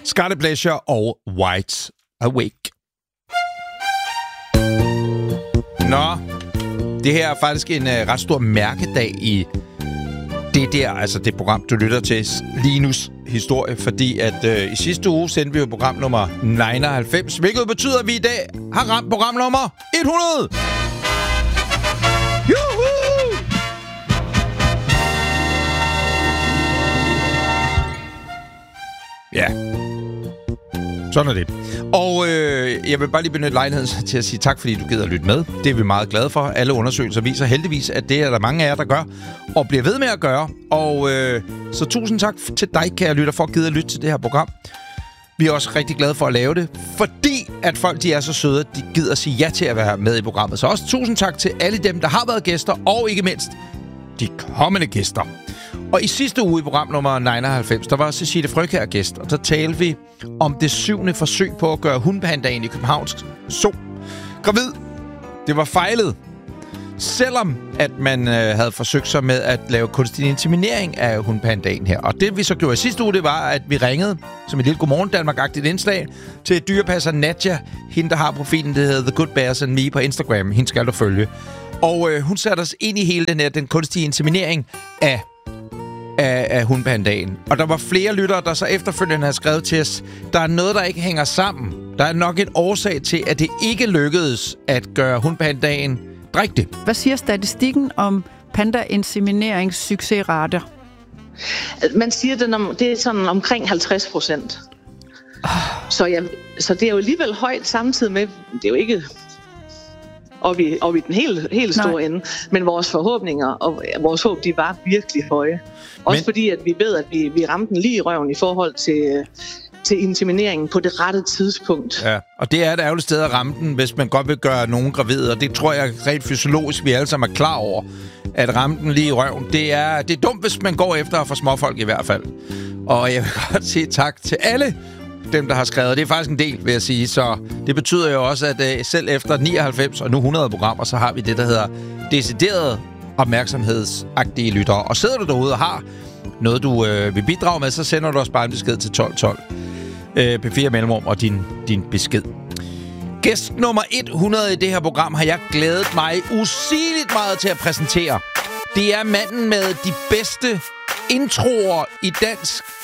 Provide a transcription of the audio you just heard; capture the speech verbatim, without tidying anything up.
Scarlet Pleasure og Wide Awake. Nå, det her er faktisk en uh, ret stor mærkedag i det der, altså det program, du lytter til, Linus Historie, fordi at uh, i sidste uge sendte vi jo program nummer nioghalvfems, hvilket betyder, at vi i dag har ramt program nummer hundrede. Juhu! Ja. Sådan er det. Og øh, jeg vil bare lige benytte lejligheden til at sige tak, fordi du gider at lytte med. Det er vi meget glade for. Alle undersøgelser viser heldigvis, at det er der mange af jer, der gør, og bliver ved med at gøre. Og øh, så tusind tak til dig, kære lytter, for at gide at lytte til det her program. Vi er også rigtig glade for at lave det, fordi at folk de er så søde, at de gider at sige ja til at være med i programmet. Så også tusind tak til alle dem, der har været gæster, og ikke mindst de kommende gæster. Og i sidste uge i program nummer nioghalvfems, der var Cecilie Frøkjær gæst, og der talte vi om det syvende forsøg på at gøre hundpandaen i Københavns Zoo gravid. Det var fejlet. Selvom at man øh, havde forsøgt sig med at lave kunstig inseminering af hundpandaen her. Og det vi så gjorde i sidste uge, det var, at vi ringede som et lille Godmorgen Danmark-agtigt indslag til dyrepasser Nadja, hende der har profilen, det hedder The Good Bears and Me på Instagram. Hende skal du følge. Og øh, hun satte os ind i hele den her, den kunstige inseminering af Af, af hundpandaen. Og der var flere lyttere, der så efterfølgende har skrevet til os, der er noget, der ikke hænger sammen. Der er nok en årsag til, at det ikke lykkedes at gøre hundpandaen drægtig. Hvad siger statistikken om panda-insemineringssuccesrater? Man siger, at det er sådan omkring halvtreds procent. Oh. Så, ja, så det er jo alligevel højt samtidig med, det er jo ikke op i, op i den helt, helt store ende, men vores forhåbninger og vores håb, de var virkelig høje. Også men, fordi, at vi ved, at vi, vi ramte den lige i røven i forhold til, til insemineringen på det rette tidspunkt. Ja, og det er et ærgerligt sted at ramme den, hvis man godt vil gøre nogen gravide, og det tror jeg rent fysiologisk, vi alle sammen er klar over, at ramme den lige i røven. Det er, det er dumt, hvis man går efter at få småfolk i hvert fald. Og jeg vil godt sige tak til alle dem, der har skrevet. Det er faktisk en del, vil jeg sige. Så det betyder jo også, at uh, selv efter nioghalvfems og nu hundrede programmer, så har vi det, der hedder decideret opmærksomhedsagtige lyttere. Og sidder du derude og har noget, du øh, vil bidrage med, så sender du os bare en besked til tolv tolv. Øh, P fire mellemrum og din, din besked. Gæst nummer hundrede i det her program har jeg glædet mig usigeligt meget til at præsentere. Det er manden med de bedste introer i dansk